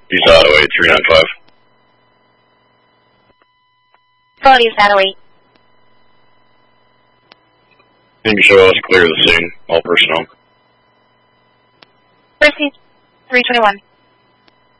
East Ottawa 395. Phone East Ottawa 8. You can show us clear the scene, all personnel. Proceed 321.